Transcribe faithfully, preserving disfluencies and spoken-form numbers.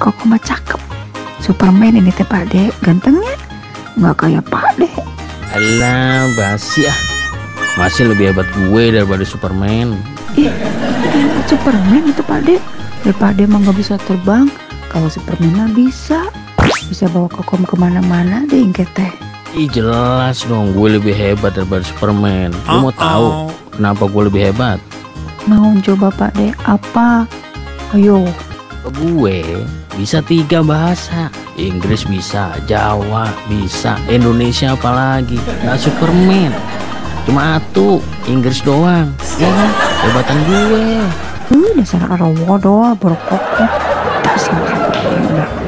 Koko mah cakep. Superman ini teh Pak De, gantengnya nggak kayak Pak De. Alah, basi ah. Masih lebih hebat gue daripada Superman. Ih, enak Superman itu Pak De. Ya Pak De mah nggak bisa terbang. Kalau Superman mah bisa. Bisa bawa Kokom kemana-mana deh ingke teh. Ih, jelas dong gue lebih hebat daripada Superman. Lu mau tahu kenapa gue lebih hebat? Mau coba Pak De apa? Ayo. Gue bisa tiga bahasa. Inggris bisa, Jawa bisa, Indonesia apalagi. Nggak Superman. Cuma atu, Inggris doang. Ya kan? Hebatan gue. Uh, dasar arawa doa berkokok. Tak sih.